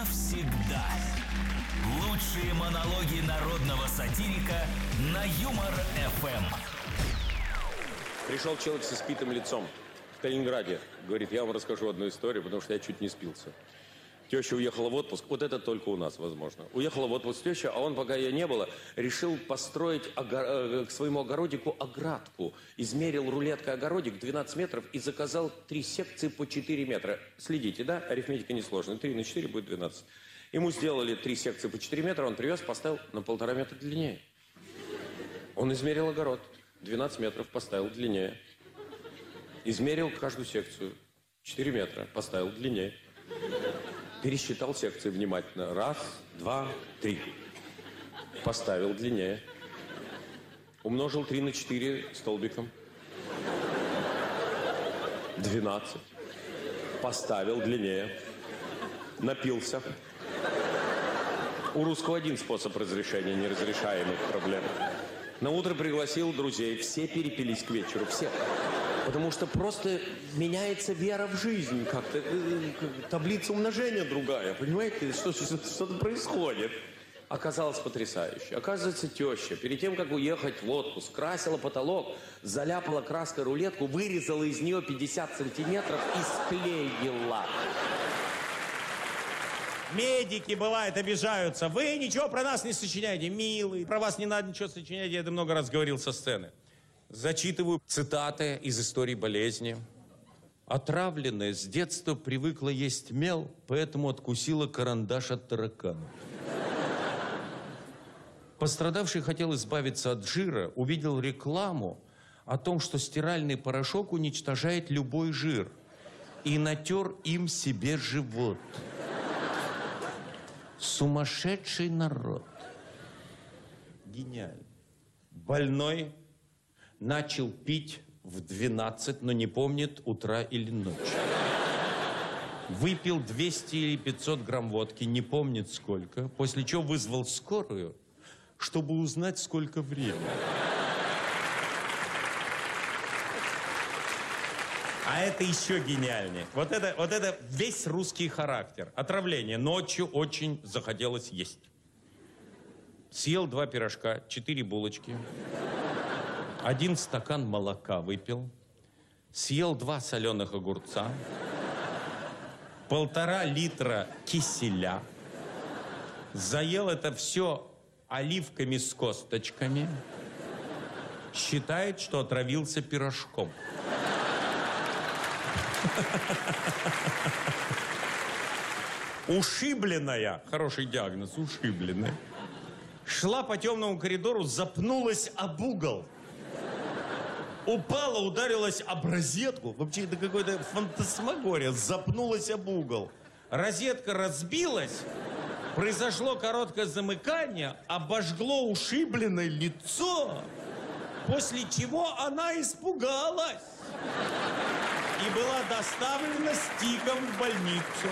навсегда. Лучшие монологи народного сатирика на Юмор-ФМ. Пришел человек с испитым лицом в Калининграде. Говорит, я вам расскажу одну историю, потому что я чуть не спился. Теща уехала в отпуск. Вот это только у нас возможно. Уехала в отпуск теща, а он, пока ее не было, решил построить к своему огородику оградку. Измерил рулеткой огородик 12 метров и заказал 3 секции по 4 метра. Следите, да? Арифметика несложная. 3 на 4 будет 12. Ему сделали 3 секции по 4 метра, он привез, поставил на 1,5 метра длиннее. Он измерил огород. 12 метров, поставил длиннее. Измерил каждую секцию. 4 метра, поставил длиннее. Пересчитал секции внимательно. 1, 2, 3. Поставил длиннее. Умножил 3 на 4 столбиком. 12. Поставил длиннее. Напился. У русского один способ разрешения неразрешаемых проблем. На утро пригласил друзей. Все перепились к вечеру. Все. Потому что просто меняется вера в жизнь. Как-то таблица умножения другая. Понимаете, что-то происходит. Оказалось потрясающе. Оказывается, теща перед тем, как уехать в отпуск, красила потолок, заляпала краской рулетку, вырезала из нее 50 сантиметров и склеила. Медики, бывает, обижаются. Вы ничего про нас не сочиняете, милый. Про вас не надо ничего сочинять, я это много раз говорил со сцены. Зачитываю цитаты из истории болезни. Отравленная с детства привыкла есть мел, поэтому откусила карандаш от таракана. Пострадавший хотел избавиться от жира, увидел рекламу о том, что стиральный порошок уничтожает любой жир, и натер им себе живот. Сумасшедший народ. Гениально. Больной начал пить в 12, но не помнит утра или ночи. Выпил 200 или 500 грамм водки, не помнит сколько, после чего вызвал скорую, чтобы узнать, сколько времени. А это еще гениальнее. Вот это весь русский характер. Отравление. Ночью очень захотелось есть. Съел 2 пирожка, 4 булочки. 1 стакан молока выпил. Съел 2 соленых огурца. 1,5 литра киселя. Заел это все оливками с косточками. Считает, что отравился пирожком. Ушибленная, хороший диагноз, ушибленная, шла по темному коридору, запнулась об угол. Упала, ударилась об розетку. Вообще это какой-то фантасмагория. Запнулась об угол. Розетка разбилась. Произошло короткое замыкание. Обожгло ушибленное лицо. После чего она испугалась. И была доставлена с тиком в больницу.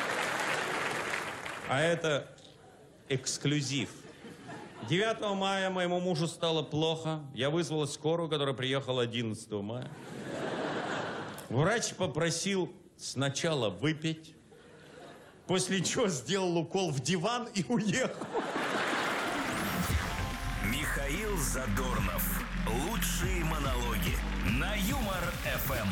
А это эксклюзив. 9 мая моему мужу стало плохо. Я вызвала скорую, которая приехала 11 мая. Врач попросил сначала выпить, после чего сделал укол в диван и уехал. Михаил Задорнов. Лучшие монологи на Юмор-ФМ.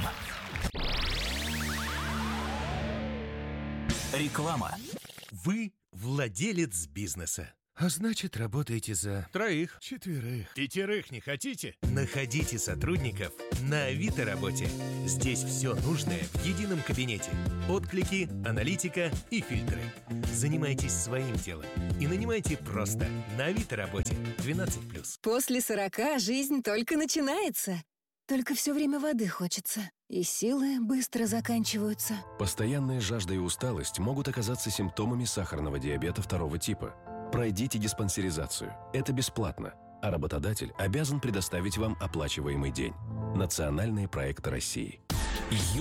Реклама. Вы владелец бизнеса. А значит, работаете за 3, 4, 5 не хотите? Находите сотрудников на Авито работе. Здесь все нужное в едином кабинете. Отклики, аналитика и фильтры. Занимайтесь своим делом и нанимайте просто на Авито работе 12+. После 40 жизнь только начинается. Только все время воды хочется. И силы быстро заканчиваются. Постоянная жажда и усталость могут оказаться симптомами сахарного диабета 2 типа. Пройдите диспансеризацию. Это бесплатно. А работодатель обязан предоставить вам оплачиваемый день. Национальные проекты России.